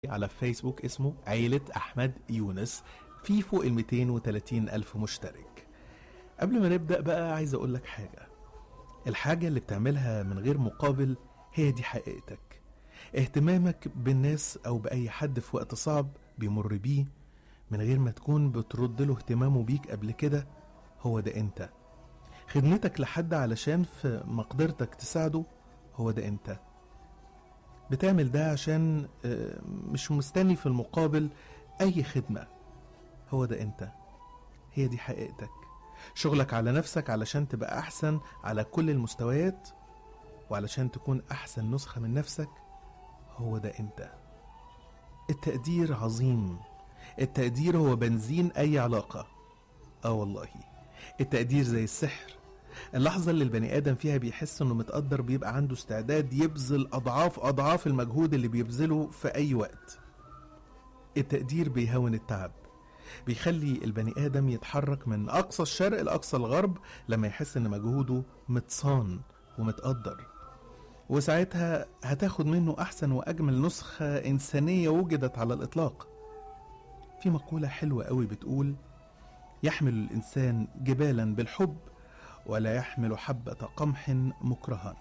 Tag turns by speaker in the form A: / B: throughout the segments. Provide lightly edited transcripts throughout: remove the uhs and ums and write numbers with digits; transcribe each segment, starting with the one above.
A: على فيسبوك اسمه عيلة أحمد يونس، في فوق 230 ألف مشترك. قبل ما نبدأ بقى عايز أقول لك حاجة. الحاجة اللي بتعملها من غير مقابل هي دي حقيقتك. اهتمامك بالناس أو بأي حد في وقت صعب بيمر بيه من غير ما تكون بترد له اهتمامه بيك قبل كده، هو ده انت. خدمتك لحد علشان في مقدرتك تساعده، هو ده انت. بتعمل ده عشان مش مستني في المقابل أي خدمة، هو ده انت. هي دي حقيقتك. شغلك على نفسك علشان تبقى أحسن على كل المستويات، وعلشان تكون أحسن نسخة من نفسك، هو ده انت. التقدير عظيم. التقدير هو بنزين أي علاقة. والله التقدير زي السحر. اللحظة اللي البني آدم فيها بيحس انه متقدر بيبقى عنده استعداد يبذل أضعاف المجهود اللي بيبذله في أي وقت. التقدير بيهون التعب، بيخلي البني آدم يتحرك من أقصى الشرق لأقصى الغرب لما يحس ان مجهوده متصان ومتقدر، وساعتها هتاخد منه أحسن وأجمل نسخة إنسانية وجدت على الإطلاق. في مقولة حلوة قوي بتقول: يحمل الإنسان جبالا بالحب ولا يحمل حبة قمح مكرها.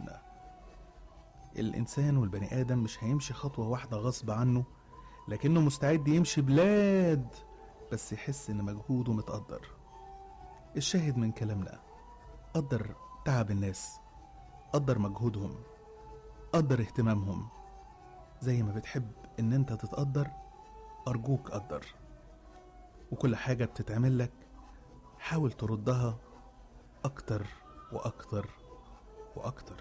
A: الإنسان والبني آدم مش هيمشي خطوة واحدة غصب عنه، لكنه مستعد يمشي بلاد بس يحس إن مجهوده متقدر. الشاهد من كلامنا: قدر تعب الناس، قدر مجهودهم، قدر اهتمامهم. زي ما بتحب إن أنت تتقدر، أرجوك قدر. وكل حاجة بتتعمل لك حاول تردها أكتر وأكتر وأكتر.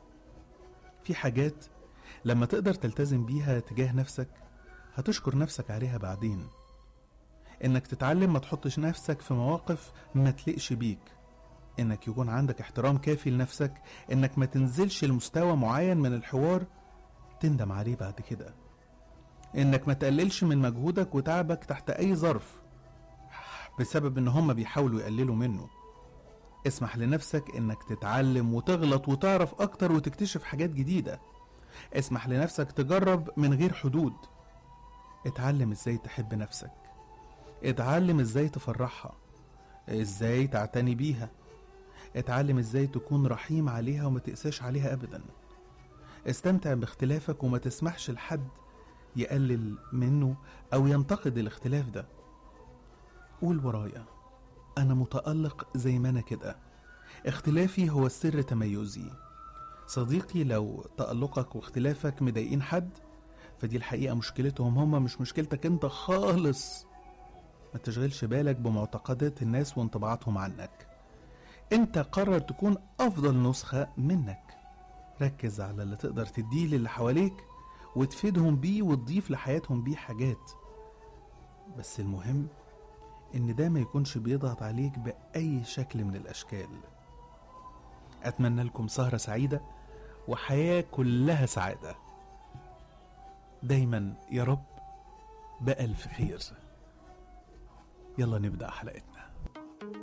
A: في حاجات لما تقدر تلتزم بيها تجاه نفسك هتشكر نفسك عليها بعدين. إنك تتعلم ما تحطش نفسك في مواقف ما تلقش بيك، إنك يكون عندك احترام كافي لنفسك، إنك ما تنزلش لمستوى معين من الحوار تندم عليه بعد كده، إنك ما تقللش من مجهودك وتعبك تحت أي ظرف بسبب إن هم بيحاولوا يقللوا منه. اسمح لنفسك انك تتعلم وتغلط وتعرف اكتر وتكتشف حاجات جديدة. اسمح لنفسك تجرب من غير حدود. اتعلم ازاي تحب نفسك، اتعلم ازاي تفرحها، ازاي تعتني بيها، اتعلم ازاي تكون رحيم عليها وما تقساش عليها ابدا. استمتع باختلافك وما تسمحش لحد يقلل منه او ينتقد الاختلاف ده. قول ورايا: أنا متألق زي ما أنا كده، اختلافي هو السر تميزي. صديقي، لو تألقك واختلافك مضايقين حد فدي الحقيقة مشكلتهم هم، مش مشكلتك انت خالص. ما تشغلش بالك بمعتقدات الناس وانطباعاتهم عنك. انت قرر تكون أفضل نسخة منك. ركز على اللي تقدر تديه للي حواليك وتفيدهم بيه وتضيف لحياتهم بيه حاجات، بس المهم إن ده ما يكونش بيضغط عليك بأي شكل من الأشكال. أتمنى لكم سهرة سعيدة وحياة كلها سعادة دايما يا رب، بألف خير. يلا نبدأ حلقتنا.